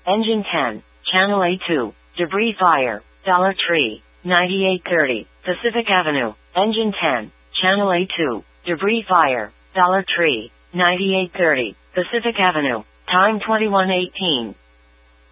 Engine 10, Channel A2, debris fire, Dollar Tree, 9830, Pacific Avenue. Engine 10, Channel A2, debris fire, Dollar Tree, 9830, Pacific Avenue. Time 21:18.